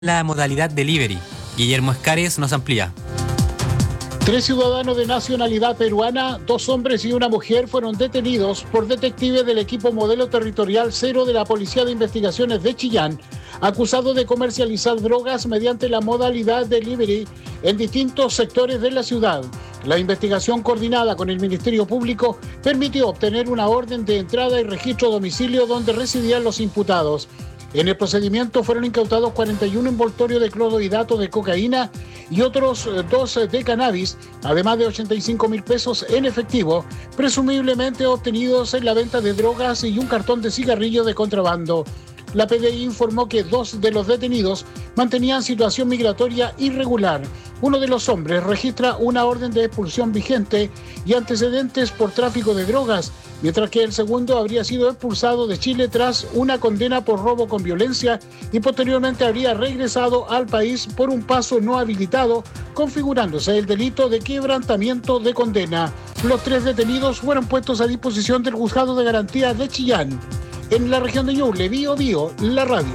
la modalidad delivery. Guillermo Escares nos amplía. 3 ciudadanos de nacionalidad peruana, 2 hombres y una mujer fueron detenidos por detectives del equipo Modelo Territorial 0 de la Policía de Investigaciones de Chillán, acusados de comercializar drogas mediante la modalidad delivery en distintos sectores de la ciudad. La investigación coordinada con el Ministerio Público permitió obtener una orden de entrada y registro de domicilio donde residían los imputados. En el procedimiento fueron incautados 41 envoltorios de clorhidrato de cocaína y otros 2 de cannabis, además de 85.000 pesos en efectivo, presumiblemente obtenidos en la venta de drogas y un cartón de cigarrillos de contrabando. La PDI informó que 2 de los detenidos mantenían situación migratoria irregular. Uno de los hombres registra una orden de expulsión vigente y antecedentes por tráfico de drogas, mientras que el segundo habría sido expulsado de Chile tras una condena por robo con violencia y posteriormente habría regresado al país por un paso no habilitado, configurándose el delito de quebrantamiento de condena. Los 3 detenidos fueron puestos a disposición del Juzgado de Garantía de Chillán. En la región de Ñuble, Bio, la radio.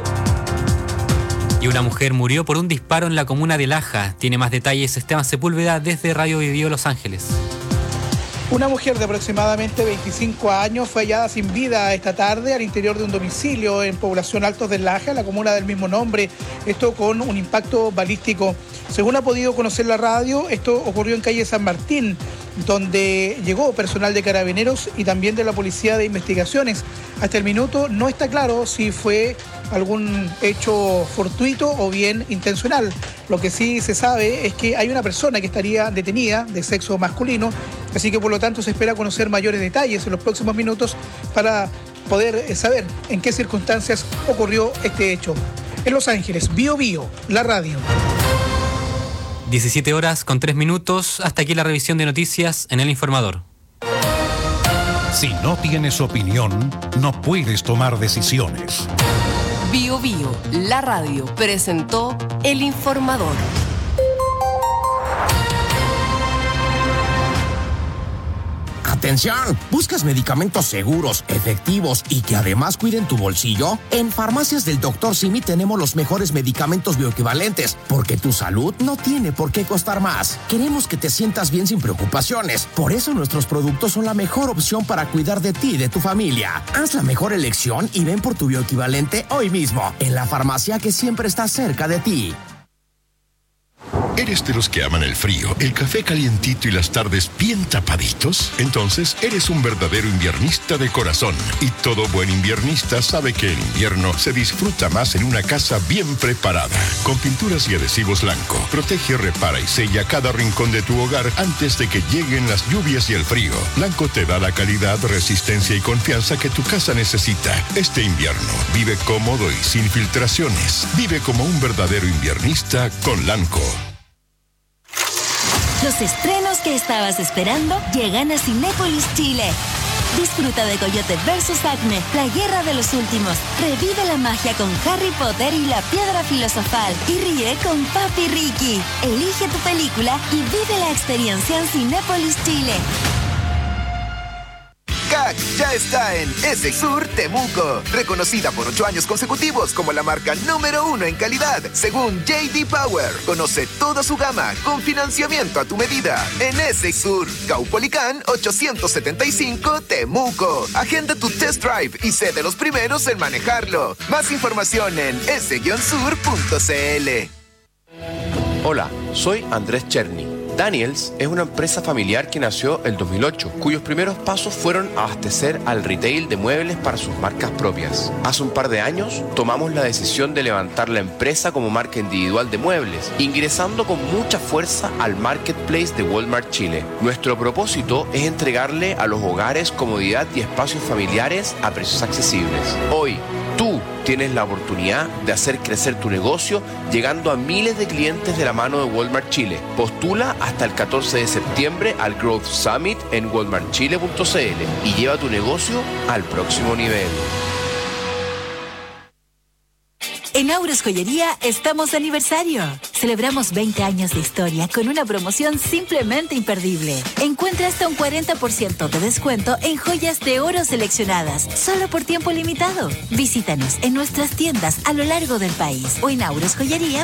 Y una mujer murió por un disparo en la comuna de Laja. Tiene más detalles Esteban Sepúlveda desde Radio Bio Los Ángeles. Una mujer de aproximadamente 25 años fue hallada sin vida esta tarde al interior de un domicilio en población Altos de Laja, la comuna del mismo nombre, esto con un impacto balístico. Según ha podido conocer la radio, esto ocurrió en calle San Martín, donde llegó personal de Carabineros y también de la Policía de Investigaciones. Hasta el minuto no está claro si fue algún hecho fortuito o bien intencional. Lo que sí se sabe es que hay una persona que estaría detenida de sexo masculino, así que por lo tanto se espera conocer mayores detalles en los próximos minutos para poder saber en qué circunstancias ocurrió este hecho. En Los Ángeles, Bio, la radio. 17:03. Hasta aquí la revisión de noticias en El Informador. Si no tienes opinión, no puedes tomar decisiones. Bio, la radio, presentó El Informador. Atención, ¿buscas medicamentos seguros, efectivos y que además cuiden tu bolsillo? En Farmacias del Dr. Simi tenemos los mejores medicamentos bioequivalentes, porque tu salud no tiene por qué costar más. Queremos que te sientas bien sin preocupaciones, por eso nuestros productos son la mejor opción para cuidar de ti y de tu familia. Haz la mejor elección y ven por tu bioequivalente hoy mismo, en la farmacia que siempre está cerca de ti. ¿Eres de los que aman el frío, el café calientito y las tardes bien tapaditos? Entonces eres un verdadero inviernista de corazón. Y todo buen inviernista sabe que el invierno se disfruta más en una casa bien preparada. Con pinturas y adhesivos Lanco, protege, repara y sella cada rincón de tu hogar antes de que lleguen las lluvias y el frío. Lanco te da la calidad, resistencia y confianza que tu casa necesita. Este invierno, vive cómodo y sin filtraciones. Vive como un verdadero inviernista con Lanco. Los estrenos que estabas esperando llegan a Cinépolis Chile. Disfruta de Coyote vs. Acme, la guerra de los últimos. Revive la magia con Harry Potter y la piedra filosofal. Y ríe con Papi Ricky. Elige tu película y vive la experiencia en Cinépolis Chile. CAC ya está en Esexur Temuco, reconocida por 8 años consecutivos como la marca número 1 en calidad, según J.D. Power. Conoce toda su gama con financiamiento a tu medida en Esexur, Caupolicán 875 Temuco. Agenda tu test drive y sé de los primeros en manejarlo. Más información en s-sur.cl. Hola, soy Andrés Cherny. Daniels es una empresa familiar que nació el 2008, cuyos primeros pasos fueron abastecer al retail de muebles para sus marcas propias. Hace un par de años tomamos la decisión de levantar la empresa como marca individual de muebles, ingresando con mucha fuerza al marketplace de Walmart Chile. Nuestro propósito es entregarle a los hogares comodidad y espacios familiares a precios accesibles. Hoy, tú tienes la oportunidad de hacer crecer tu negocio llegando a miles de clientes de la mano de Walmart Chile. Postula hasta el 14 de septiembre al Growth Summit en walmartchile.cl y lleva tu negocio al próximo nivel. En Auros Joyería estamos de aniversario. Celebramos 20 años de historia con una promoción simplemente imperdible. Encuentra hasta un 40% de descuento en joyas de oro seleccionadas, solo por tiempo limitado. Visítanos en nuestras tiendas a lo largo del país o en aurosjoyería.cl.